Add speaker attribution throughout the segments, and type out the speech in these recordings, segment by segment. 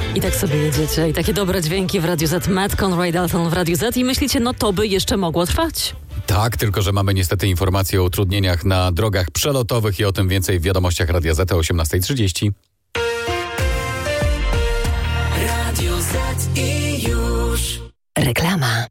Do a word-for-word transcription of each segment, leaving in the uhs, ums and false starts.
Speaker 1: I tak sobie jedziecie i takie dobre dźwięki w Radiu Z, Matt Conroy Dalton w Radiu Z i myślicie, no to by jeszcze mogło trwać.
Speaker 2: Tak, tylko że mamy niestety informacje o utrudnieniach na drogach przelotowych i o tym więcej w wiadomościach Radia Z o osiemnasta trzydzieści.
Speaker 3: Radio Z i już.
Speaker 4: Reklama.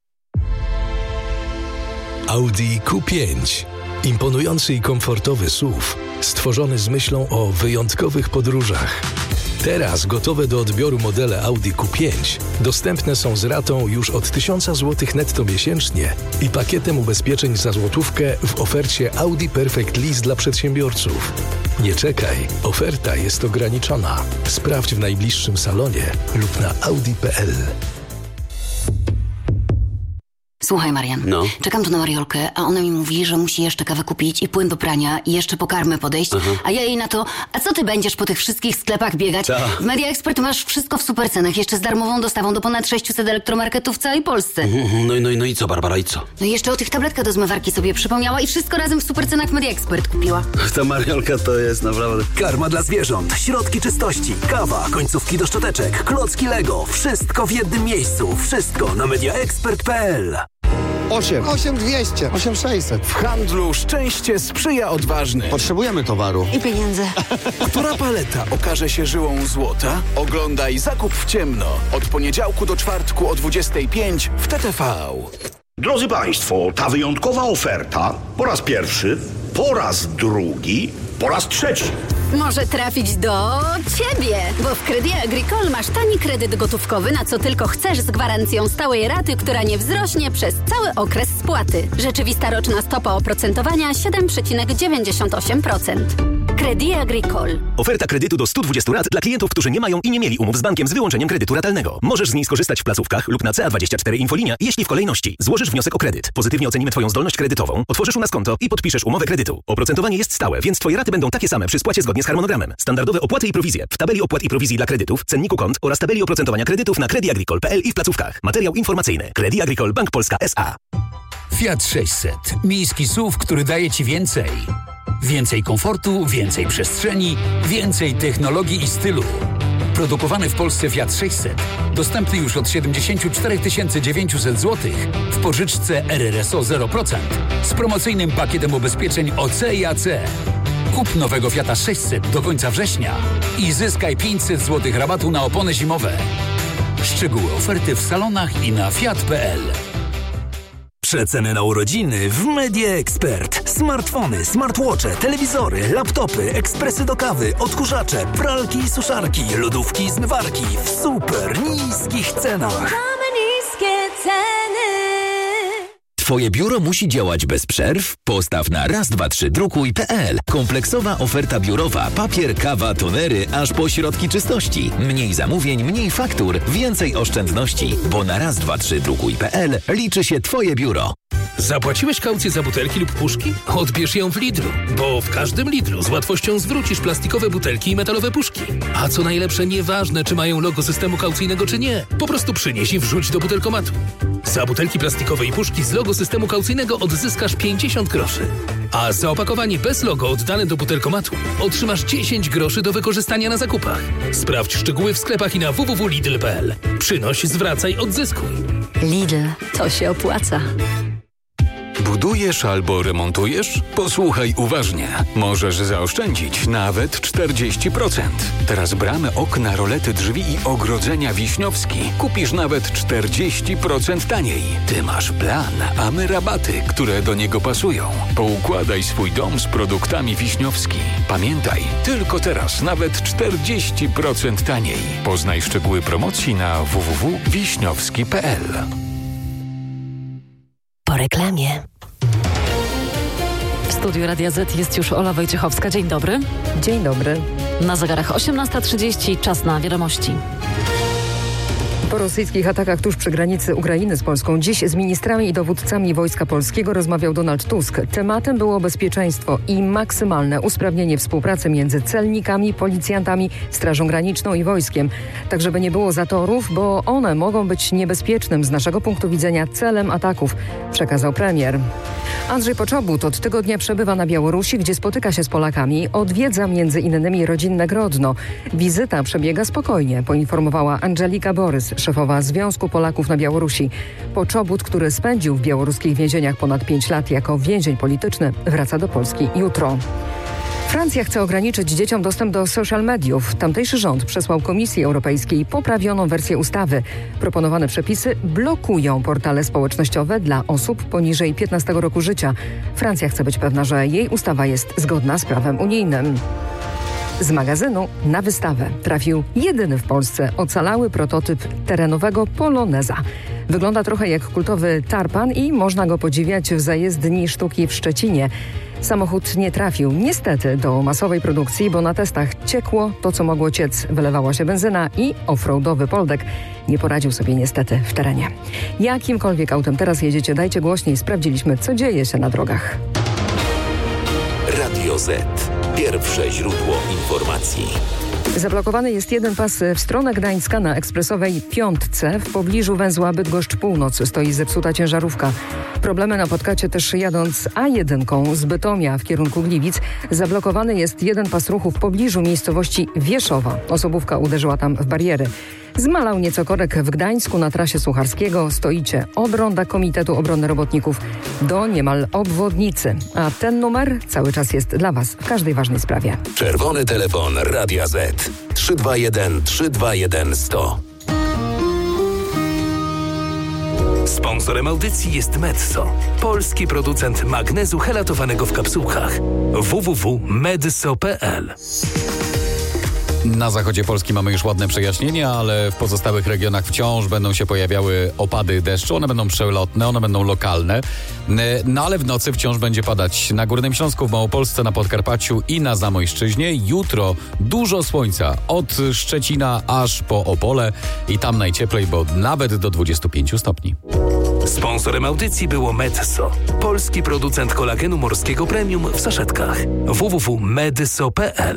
Speaker 5: Audi Q pięć. Imponujący i komfortowy S U V, stworzony z myślą o wyjątkowych podróżach. Teraz gotowe do odbioru modele Audi Q pięć dostępne są z ratą już od tysiąc złotych netto miesięcznie i pakietem ubezpieczeń za złotówkę w ofercie Audi Perfect Lease dla przedsiębiorców. Nie czekaj, oferta jest ograniczona. Sprawdź w najbliższym salonie lub na audi kropka p l.
Speaker 4: Słuchaj, Marian,
Speaker 6: No.
Speaker 4: czekam tu na Mariolkę, a ona mi mówi, że musi jeszcze kawę kupić i płyn do prania i jeszcze po karmę podejść,
Speaker 6: Aha.
Speaker 4: a ja jej na to, a co ty będziesz po tych wszystkich sklepach biegać?
Speaker 6: Ta.
Speaker 4: W Media Expert masz wszystko w supercenach, jeszcze z darmową dostawą do ponad sześćset elektromarketów w całej Polsce.
Speaker 6: Mhm, No i, no, i, no i co, Barbara, i co?
Speaker 4: No i jeszcze o tych tabletkach do zmywarki sobie przypomniała i wszystko razem w supercenach w Media Expert kupiła.
Speaker 6: Ta Mariolka to jest naprawdę...
Speaker 7: Karma dla zwierząt, środki czystości, kawa, końcówki do szczoteczek, klocki Lego. Wszystko w jednym miejscu. Wszystko na media expert kropka p l.
Speaker 8: osiem. osiem dwieście. osiem sześćset.
Speaker 9: W handlu szczęście sprzyja odważnym.
Speaker 8: Potrzebujemy towaru.
Speaker 4: I pieniędzy.
Speaker 9: Która paleta okaże się żyłą złota? Oglądaj Zakup w ciemno. Od poniedziałku do czwartku o dwudziestej piątej w T T V.
Speaker 10: Drodzy Państwo, ta wyjątkowa oferta po raz pierwszy, po raz drugi, po raz trzeci.
Speaker 11: Może trafić do ciebie, bo w Crédit Agricole masz tani kredyt gotówkowy, na co tylko chcesz, z gwarancją stałej raty, która nie wzrośnie przez cały okres spłaty. Rzeczywista roczna stopa oprocentowania siedem przecinek dziewięćdziesiąt osiem procent. Crédit Agricole.
Speaker 12: Oferta kredytu do stu dwudziestu rat dla klientów, którzy nie mają i nie mieli umów z bankiem z wyłączeniem kredytu ratalnego. Możesz z niej skorzystać w placówkach lub na C A dwadzieścia cztery Infolinia, jeśli w kolejności złożysz wniosek o kredyt. Pozytywnie ocenimy Twoją zdolność kredytową, otworzysz u nas konto i podpiszesz umowę kredytu. Oprocentowanie jest stałe, więc Twoje raty będą takie same przy spłacie zgodnie z harmonogramem. Standardowe opłaty i prowizje w tabeli opłat i prowizji dla kredytów, cenniku kont oraz tabeli oprocentowania kredytów na credit agricole kropka p l i w placówkach. Materiał informacyjny. Crédit Agricole Bank Polska S A.
Speaker 13: Fiat sześćset. Miejski S U V, który daje Ci więcej. Więcej komfortu, więcej przestrzeni, więcej technologii i stylu. Produkowany w Polsce Fiat sześćset. Dostępny już od siedemdziesiąt cztery tysiące dziewięćset złotych w pożyczce R R S O zero procent z promocyjnym pakietem ubezpieczeń O C i A C. Kup nowego Fiata sześćset do końca września i zyskaj pięćset złotych rabatu na opony zimowe. Szczegóły oferty w salonach i na fiat kropka p l.
Speaker 7: Przeceny na urodziny w Media Expert. Smartfony, smartwatche, telewizory, laptopy, ekspresy do kawy, odkurzacze, pralki i suszarki, lodówki i zmywarki w super niskich cenach.
Speaker 3: Mamy niskie ceny.
Speaker 14: Twoje biuro musi działać bez przerw? Postaw na raz dwa trzy drukuj kropka p l. Kompleksowa oferta biurowa. Papier, kawa, tonery, aż po środki czystości. Mniej zamówień, mniej faktur, więcej oszczędności. Bo na raz dwa trzy drukuj kropka p l liczy się Twoje biuro.
Speaker 15: Zapłaciłeś kaucję za butelki lub puszki? Odbierz ją w Lidlu, bo w każdym Lidlu z łatwością zwrócisz plastikowe butelki i metalowe puszki. A co najlepsze, nieważne czy mają logo systemu kaucyjnego czy nie, po prostu przynieś i wrzuć do butelkomatu. Za butelki plastikowe i puszki z logo systemu kaucyjnego odzyskasz pięćdziesiąt groszy. A za opakowanie bez logo oddane do butelkomatu otrzymasz dziesięć groszy do wykorzystania na zakupach. Sprawdź szczegóły w sklepach i na w w w kropka lidl kropka p l. Przynoś, zwracaj, odzyskuj.
Speaker 1: Lidl, to się opłaca.
Speaker 2: Budujesz albo remontujesz? Posłuchaj uważnie. Możesz zaoszczędzić nawet czterdzieści procent. Teraz bramy, okna, rolety, drzwi i ogrodzenia Wiśniowski kupisz nawet czterdzieści procent taniej. Ty masz plan, a my rabaty, które do niego pasują. Poukładaj swój dom z produktami Wiśniowski. Pamiętaj, tylko teraz nawet czterdzieści procent taniej. Poznaj szczegóły promocji na w w w kropka wiśniowski kropka p l.
Speaker 4: Po reklamie.
Speaker 1: W studiu Radia Z jest już Ola Wojciechowska. Dzień dobry.
Speaker 16: Dzień dobry.
Speaker 1: Na zegarach osiemnasta trzydzieści, czas na wiadomości.
Speaker 16: Po rosyjskich atakach tuż przy granicy Ukrainy z Polską dziś z ministrami i dowódcami Wojska Polskiego rozmawiał Donald Tusk. Tematem było bezpieczeństwo i maksymalne usprawnienie współpracy między celnikami, policjantami, Strażą Graniczną i wojskiem. Tak, żeby nie było zatorów, bo one mogą być niebezpiecznym z naszego punktu widzenia celem ataków, przekazał premier. Andrzej Poczobut od tygodnia przebywa na Białorusi, gdzie spotyka się z Polakami. Odwiedza między innymi rodzinne Grodno. Wizyta przebiega spokojnie, poinformowała Angelika Borys, szefowa Związku Polaków na Białorusi. Poczobut, który spędził w białoruskich więzieniach ponad pięć lat jako więzień polityczny, wraca do Polski jutro. Francja chce ograniczyć dzieciom dostęp do social mediów. Tamtejszy rząd przesłał Komisji Europejskiej poprawioną wersję ustawy. Proponowane przepisy blokują portale społecznościowe dla osób poniżej piętnastego roku życia. Francja chce być pewna, że jej ustawa jest zgodna z prawem unijnym. Z magazynu na wystawę trafił jedyny w Polsce ocalały prototyp terenowego Poloneza. Wygląda trochę jak kultowy tarpan i można go podziwiać w zajezdni sztuki w Szczecinie. Samochód nie trafił niestety do masowej produkcji, bo na testach ciekło to, co mogło ciec. Wylewała się benzyna i offroadowy Poldek nie poradził sobie niestety w terenie. Jakimkolwiek autem teraz jedziecie, dajcie głośniej. Sprawdziliśmy, co dzieje się na drogach.
Speaker 17: Radio Z. Pierwsze źródło informacji.
Speaker 16: Zablokowany jest jeden pas w stronę Gdańska na ekspresowej Piątce. W pobliżu węzła Bydgoszcz Północ stoi zepsuta ciężarówka. Problemy napotkacie też jadąc A jeden z Bytomia w kierunku Gliwic. Zablokowany jest jeden pas ruchu w pobliżu miejscowości Wieszowa. Osobówka uderzyła tam w bariery. Zmalał nieco korek w Gdańsku na trasie Sucharskiego. Stoicie od ronda Komitetu Obrony Robotników do niemal obwodnicy. A ten numer cały czas jest dla Was w każdej ważnej sprawie.
Speaker 17: Czerwony telefon Radia Z. trzy dwa jeden trzy dwa jeden sto.
Speaker 7: Sponsorem audycji jest Metso, polski producent magnezu helatowanego w kapsułkach. w w w kropka medso kropka p l.
Speaker 18: Na zachodzie Polski mamy już ładne przejaśnienia, ale w pozostałych regionach wciąż będą się pojawiały opady deszczu. One będą przelotne, one będą lokalne. No ale w nocy wciąż będzie padać na Górnym Śląsku, w Małopolsce, na Podkarpaciu i na Zamojszczyźnie. Jutro dużo słońca od Szczecina aż po Opole i tam najcieplej, bo nawet do dwudziestu pięciu stopni.
Speaker 7: Sponsorem audycji było Metso, polski producent kolagenu morskiego premium w saszetkach. w w w kropka medso kropka p l.